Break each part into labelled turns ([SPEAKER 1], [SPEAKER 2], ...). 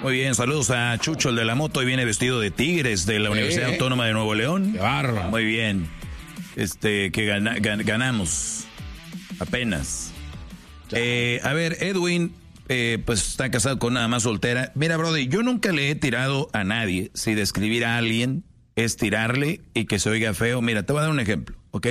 [SPEAKER 1] Muy bien, saludos a Chucho, el de la moto, y viene vestido de Tigres de la Universidad Autónoma de Nuevo León.
[SPEAKER 2] ¡Qué bárbaro!
[SPEAKER 1] Muy bien. Que ganamos. Apenas. A ver, Edwin, pues está casado con una más soltera. Mira, brother, yo nunca le he tirado a nadie. Si describir a alguien es tirarle y que se oiga feo. Mira, te voy a dar un ejemplo, ¿ok?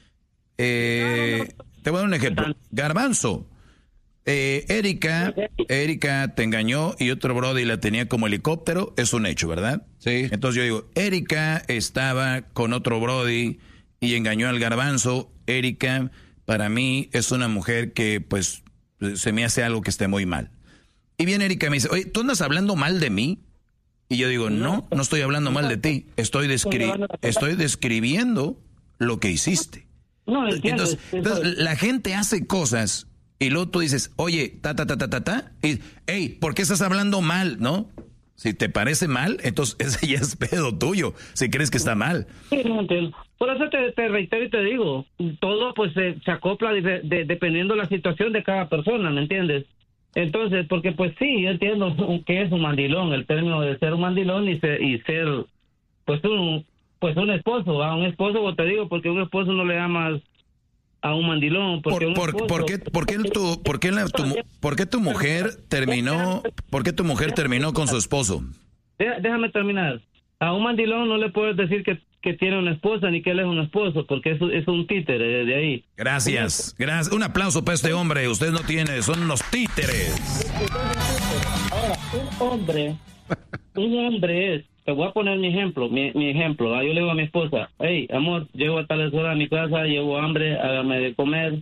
[SPEAKER 1] Te voy a dar un ejemplo. Garbanzo. Erika te engañó y otro brody la tenía como helicóptero. Es un hecho, ¿verdad?
[SPEAKER 2] Sí.
[SPEAKER 1] Entonces yo digo, Erika estaba con otro brody y engañó al Garbanzo. Erika, para mí, es una mujer que, pues, se me hace algo que esté muy mal. Y viene Erika y me dice, oye, ¿tú andas hablando mal de mí? Y yo digo, no estoy hablando mal de ti. Estoy describiendo lo que hiciste.
[SPEAKER 3] No, entiendo.
[SPEAKER 1] Entonces, la gente hace cosas y luego tú dices, oye, y, hey, ¿por qué estás hablando mal, no? Si te parece mal, entonces ese ya es pedo tuyo, si crees que está mal.
[SPEAKER 3] Sí, no entiendo. Por eso te reitero y te digo, todo pues se acopla dependiendo de la situación de cada persona, ¿me entiendes? Entonces, porque pues sí, yo entiendo que es un mandilón, el término de ser un mandilón y ser pues un esposo, a un esposo, te digo, porque un esposo no le llamas a un mandilón. ¿Por qué tu mujer terminó con su esposo? Déjame terminar. A un mandilón no le puedes decir que tiene una esposa ni que él es un esposo, porque es un títere de ahí.
[SPEAKER 1] Gracias. Un aplauso para este hombre. Usted no tiene, son unos títeres.
[SPEAKER 3] Ahora, un hombre es, te voy a poner mi ejemplo, mi ejemplo. Yo le digo a mi esposa, hey, amor, llego a tales horas a mi casa, llevo hambre, hágame de comer.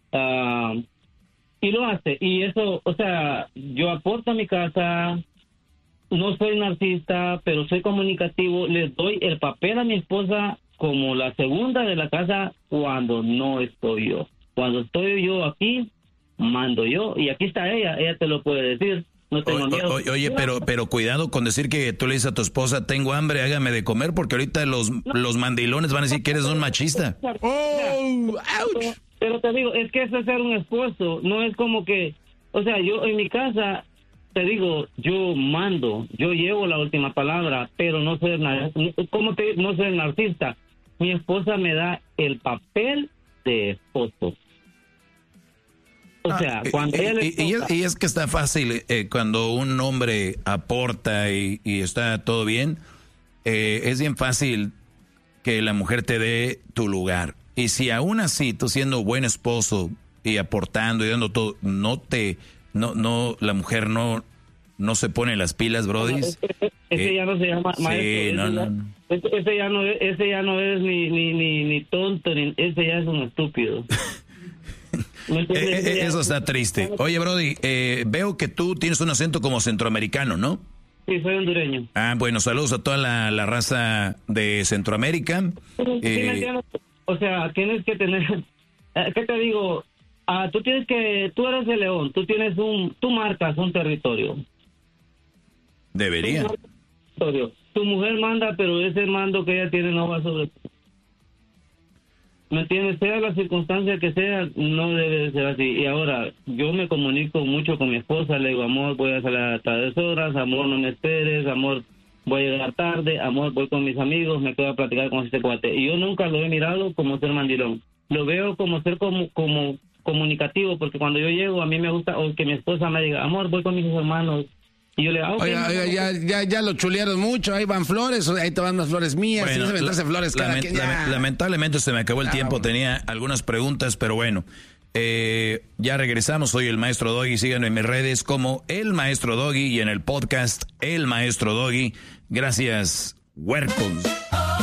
[SPEAKER 3] Y lo hace. Y eso, o sea, yo aporto a mi casa. No soy narcisista, pero soy comunicativo. Le doy el papel a mi esposa como la segunda de la casa cuando no estoy yo. Cuando estoy yo aquí, mando yo. Y aquí está ella te lo puede decir. No tengo miedo.
[SPEAKER 1] Oye, pero cuidado con decir que tú le dices a tu esposa, tengo hambre, hágame de comer, porque ahorita los mandilones van a decir que eres un machista.
[SPEAKER 3] Pero te digo, es que eso es ser un esposo. No es como que, o sea, yo en mi casa... Te digo, yo mando, yo llevo la última palabra, pero no soy narcisista. Mi esposa me da el papel de esposo. O sea, cuando
[SPEAKER 1] y es que está fácil, cuando un hombre aporta y está todo bien, es bien fácil que la mujer te dé tu lugar. Y si aún así, tú siendo buen esposo y aportando y dando todo, la mujer no se pone las pilas, brody.
[SPEAKER 3] Ese ya no se llama maestro. Sí, ese ya no es ni tonto, ese ya es un estúpido.
[SPEAKER 1] Eso está triste. Oye, brody, veo que tú tienes un acento como centroamericano, ¿no?
[SPEAKER 3] Sí, soy hondureño.
[SPEAKER 1] Bueno, saludos a toda la raza de Centroamérica.
[SPEAKER 3] O sea, tienes que tener, ¿qué te digo? Tú eres de León, tú marcas un territorio.
[SPEAKER 1] Debería.
[SPEAKER 3] Tu mujer manda, pero ese mando que ella tiene no va sobre ti. ¿Me entiendes? Sea la circunstancia que sea, no debe de ser así. Y ahora, yo me comunico mucho con mi esposa, le digo, amor, voy a salir a tales horas, amor, no me esperes, amor, voy a llegar tarde, amor, voy con mis amigos, me quedo a platicar con este cuate. Y yo nunca lo he mirado como ser mandilón. Lo veo como ser como comunicativo, porque cuando yo llego, a mí me gusta, o que mi esposa me diga, amor, voy con mis hermanos. Y yo le digo, okay,
[SPEAKER 2] oiga, ya lo chulearon mucho, ahí van flores, ahí te van las flores mías, bueno, si no se flores cada quien,
[SPEAKER 1] lamentablemente se me acabó el tiempo, tenía algunas preguntas, pero bueno, ya regresamos, soy el Maestro Doggy, síganme en mis redes como el Maestro Doggy y en el podcast El Maestro Doggy. Gracias, huercos.